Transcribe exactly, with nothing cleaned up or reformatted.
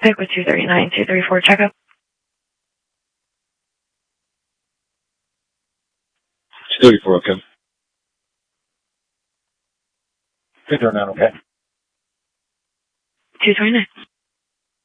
Pick with two thirty-nine, two thirty-four, checkup. two thirty-four, okay. two thirty-nine, okay. two twenty-nine.